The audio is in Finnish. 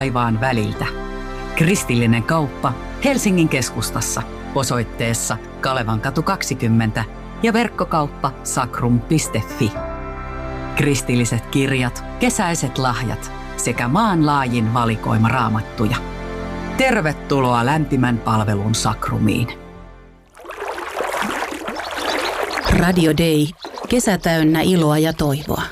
taivaan väliltä. Kristillinen kauppa Helsingin keskustassa osoitteessa Kalevankatu 20 ja verkkokauppa sakrum.fi. Kristilliset kirjat, kesäiset lahjat sekä maanlaajin valikoima raamattuja. Tervetuloa lämpimän palvelun Sakrumiin. Radio Day. Kesä täynnä iloa ja toivoa.